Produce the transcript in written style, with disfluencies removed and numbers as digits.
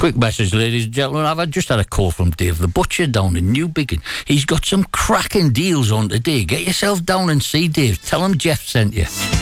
Quick message, ladies and gentlemen. I've just had a call from Dave the Butcher down in Newbiggin. He's got some cracking deals on today. Get yourself down and see Dave. Tell him Jeff sent you.